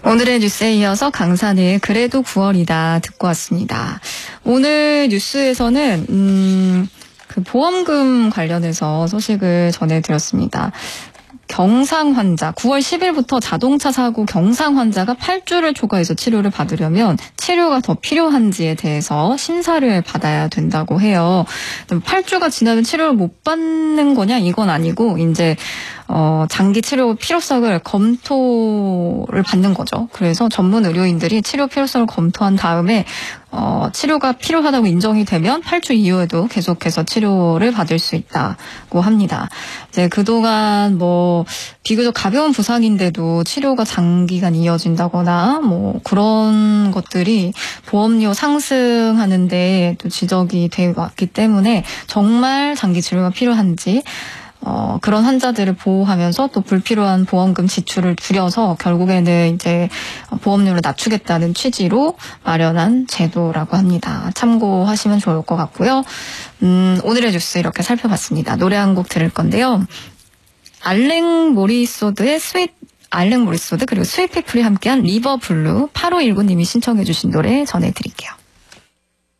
오늘의 뉴스에 이어서 강산의 그래도 9월이다 듣고 왔습니다. 오늘 뉴스에서는 그 보험금 관련해서 소식을 전해드렸습니다. 경상 환자, 9월 10일부터 자동차 사고 경상 환자가 8주를 초과해서 치료를 받으려면 치료가 더 필요한지에 대해서 심사를 받아야 된다고 해요. 8주가 지나면 치료를 못 받는 거냐? 이건 아니고 이제 장기 치료 필요성을 검토를 받는 거죠. 그래서 전문 의료인들이 치료 필요성을 검토한 다음에 치료가 필요하다고 인정이 되면 8주 이후에도 계속해서 치료를 받을 수 있다고 합니다. 이제 그동안 비교적 가벼운 부상인데도 치료가 장기간 이어진다거나 그런 것들이 보험료 상승하는데 또 지적이 되어 왔기 때문에 정말 장기 치료가 필요한지 그런 환자들을 보호하면서 또 불필요한 보험금 지출을 줄여서 결국에는 이제 보험료를 낮추겠다는 취지로 마련한 제도라고 합니다. 참고하시면 좋을 것 같고요. 오늘의 뉴스 이렇게 살펴봤습니다. 노래 한 곡 들을 건데요. 알랭 모리소드 그리고 스윗피플이 함께한 리버블루 8519님이 신청해 주신 노래 전해드릴게요.